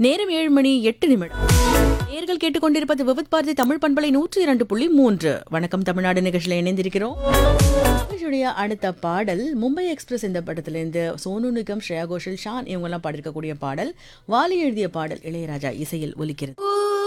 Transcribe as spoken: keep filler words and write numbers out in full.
நேரம் ஏழு மணி எட்டு நிமிடம். நேர்கள் கேட்டுக்கொண்டிருப்பது விவித் பாரதி தமிழ் பண்பலை நூற்றி இரண்டு புள்ளி மூன்று. வணக்கம் தமிழ்நாடு நிகழ்ச்சியில் இணைந்திருக்கிறோம். நிகழ்ச்சியுடைய அடுத்த பாடல் மும்பை எக்ஸ்பிரஸ் இந்த படத்திலிருந்து சோனு நிகம், ஸ்ரேயா கோஷல், ஷான் இவங்கெல்லாம் பாடிருக்கக்கூடிய பாடல். வாலி எழுதிய பாடல், இளையராஜா இசையில் ஒலிக்கிறது.